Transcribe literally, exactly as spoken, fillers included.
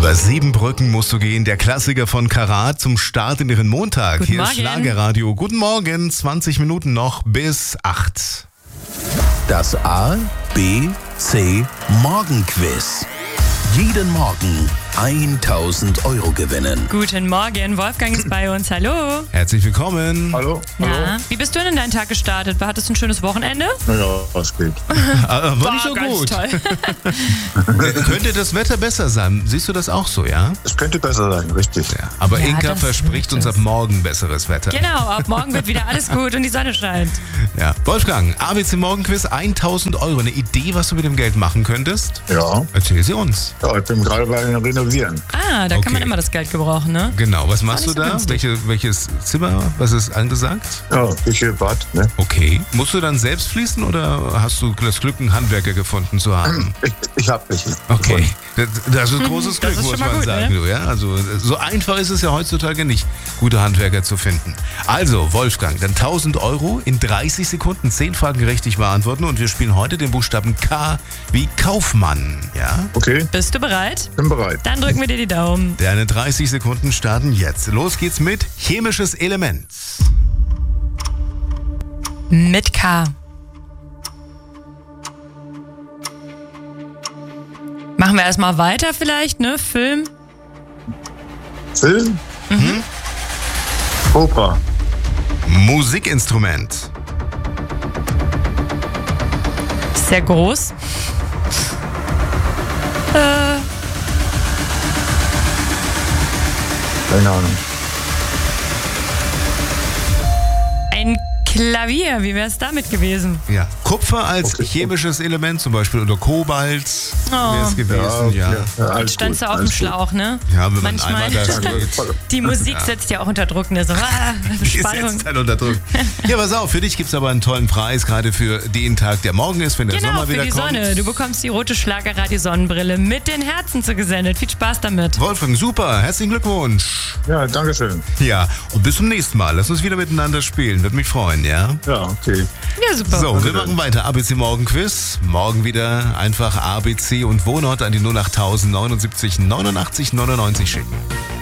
Über sieben Brücken musst du gehen. Der Klassiker von Karat zum Start in ihren Montag. Guten Hier Morgen. ist Schlagerradio. Guten Morgen, zwanzig Minuten noch bis acht. Das A, B, C Morgenquiz. Jeden Morgen tausend Euro gewinnen. Guten Morgen, Wolfgang ist bei uns. Hallo. Herzlich willkommen. Hallo? Na, wie bist du denn in deinen Tag gestartet? Hattest du ein schönes Wochenende? Ja, was geht. Aber war nicht so ganz gut. toll. Könnte das Wetter besser sein? Siehst du das auch so, ja? Es könnte besser sein, richtig. Ja. Aber Ja, Inka das verspricht wird uns ab es. morgen besseres Wetter. Genau, ab morgen wird wieder alles gut und die Sonne scheint. Ja. Wolfgang, A B C Morgenquiz, tausend Euro. Eine Idee, was du mit dem Geld machen könntest? Ja. Erzähl sie uns. Ja, ich bin gerade beim Renovieren. Ah, da Okay. kann man immer das Geld gebrauchen, ne? Genau, was machst Gar du nicht so da? günstig. Welche, welches Zimmer? Was ist angesagt? Ja, Küche, Bad, ne? Okay. Musst du dann selbst fließen oder hast du das Glück, einen Handwerker gefunden zu haben? Ich, ich hab welche. Okay. Das, das ist großes Das Glück, ist muss schon mal man gut, sagen. ne? Du, ja? Also so einfach ist es ja heutzutage nicht, gute Handwerker zu finden. Also, Wolfgang, dann tausend Euro in dreißig Sekunden, zehn Fragen richtig beantworten und wir spielen heute den Buchstaben K wie Kaufmann. Ja? Okay, Bist du bereit? bin bereit. Dann drücken wir dir die Daumen. Deine dreißig Sekunden starten jetzt. Los geht's mit chemisches Element. Mit K. Machen wir erstmal weiter vielleicht, ne? Film. Film? Mhm. Oper. Musikinstrument. Sehr groß. Äh, Keine Ahnung. ein Klavier. Wie wäre es damit gewesen? Ja. Kupfer als Okay. chemisches Element, zum Beispiel oder Kobalt wäre es gewesen. okay. Ja. Ja, alles Jetzt standst gut, du auf dem alles gut. Schlauch, ne? Ja, wenn man Manchmal. einmal da steht. Die Musik setzt ja auch unter Druck, ne? So, ah, Die Spannung. setzt dann unter Druck. Ja, pass auf, für dich gibt es aber einen tollen Preis, gerade für den Tag, der morgen ist, wenn der Genau, Sommer für wieder die kommt. Sonne. Du bekommst die rote Schlagerradio-Sonnenbrille mit den Herzen zugesendet. Viel Spaß damit. Wolfgang, super, herzlichen Glückwunsch. Ja, danke schön. Ja, und bis zum nächsten Mal. Lass uns wieder miteinander spielen, würde mich freuen, ja? Ja, okay. Ja, super. So, wir machen weiter. A B C Morgen Quiz. Morgen wieder einfach A B C und Wohnort an die null acht neunundsiebzig neunundachtzig neunundneunzig schicken.